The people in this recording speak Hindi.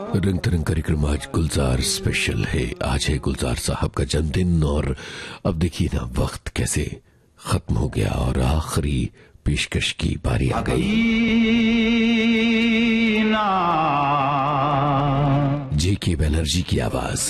रंग तरंग कार्यक्रम आज गुलजार स्पेशल है। आज है गुलजार साहब का जन्मदिन और अब देखिए ना वक्त कैसे खत्म हो गया और आखिरी पेशकश की बारी आ गई। जेके बनर्जी की आवाज।